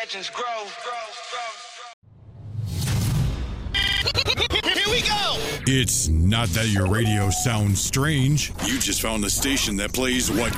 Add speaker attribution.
Speaker 1: legends grow.
Speaker 2: Here we go!
Speaker 3: It's not that your radio sounds strange. You just found the station that plays what